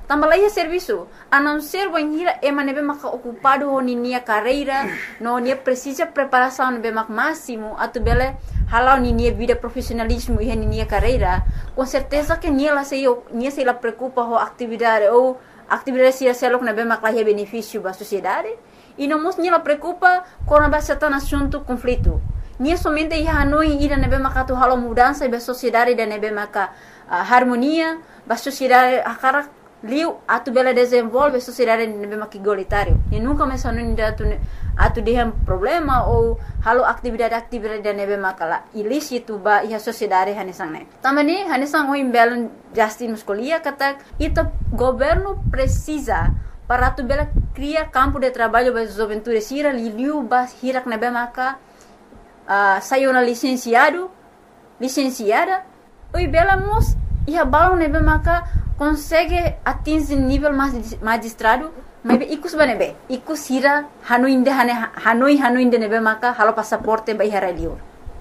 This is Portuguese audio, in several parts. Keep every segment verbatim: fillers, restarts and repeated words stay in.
tambah lagi serviço, a não ser banhira é manebe maka ocupado ho nia carreira, no nia precisa preparação nebe mak máximo, atu bele halau nia vida profissionalismo e nia carreira, com certeza que nia la sei nia sei la preocupa ho atividade ou atividade se selok nebe mak lahir benefício ba sociedade, e não mos nia la preocupa quando ba certa assunto conflito. Nia somente ia Hanoi ida nebe maka tu halau mudança ba sociedade da nebe maka uh, harmonia ba sociedade akara liu atu bela desenvolve sociedade nebe maki igualitário e nunca mencionou ainda atu atu dia problema ou halo atividade atividade da nebe makala ilícito ba ia sociedade hanesang ne tamani hanesang o imbelan justin muscolia kata ita governo precisa para atu bela cria campo de trabalho ba juventude sira liu ba hirak nebe maka uh, saiu na licenciado licenciada oi bela mos ia balão nebe maka consegue atingir nível magistrado, mas ikus banebe, ikus hira Hanoi inde Hanoi Hanoi inde nebe maka halo passaporte ba ihara liur.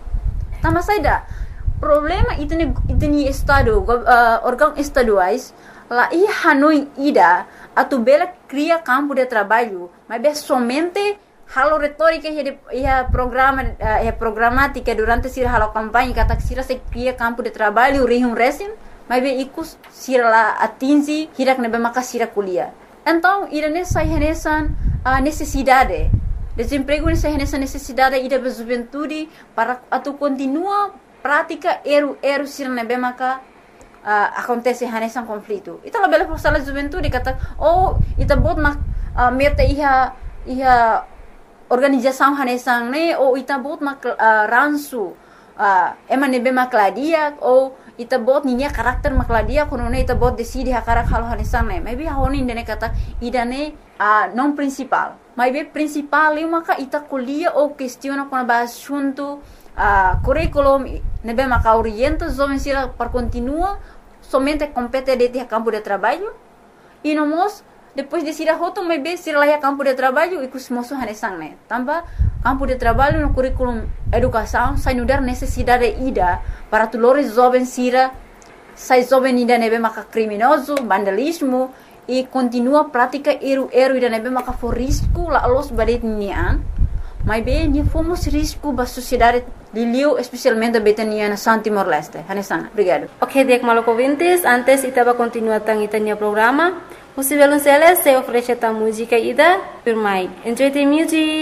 Tama saida problema itene itene estado uh, órgão estaduais lá e Hanoi ida atu bela cria campo de trabalho, mas be somente halo retórica e a programa e a programática durante sira halo campanha kata sira se cria campo de trabalho rihum resim mas bem ikus sira lá atingi hirak nebe maka sira kuliah. Então irane sai renesan a necessidade desemprego nessa renesan necessidade ida ba juventude para atu continua prática eru eru sira nebe maka uh, acontece renesan conflito. Ita la bela força la juventude kata oh ita bot mak uh, meta iha iha organização renesan ne ou ita bot mak uh, ransu uh, ema nebe makladia ou ita bot ninya karakter makladia kono ne ita bot decide hakarak halo hanesan ne maybe honi indene kata idane a uh, non principal maybe principal eu maka ita kuliah ou questiona kono ba assunto a uh, curriculum nebe maka orienta jovem sira para continua somente compete de ter campo de trabalho e no mos depois de sira hoto maybe sira lá campo de trabalho e kus moso hanesan ne tamba campo de trabalho no currículum educação sai no dar necessidade ida para tulores jovens sira sai jovem ida nebe maka criminoso vandalismo e continua prática eru eru ida nebe maka for risco la los badet nian mas bem ni fomos risco ba sociedade liliu especialmente betania na Santo Timor Leste hanesana obrigado. Ok, dek maloko ouvintes, antes itaba continuar tang itanya programa. Você vai lançar se oferece a música ida, por mais. Enjoy the music.